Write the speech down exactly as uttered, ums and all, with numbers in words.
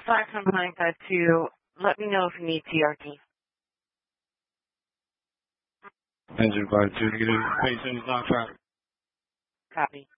five seven nine five two. Let me know if you need T R T. Engine five two, negative, patient is not traffic. Copy.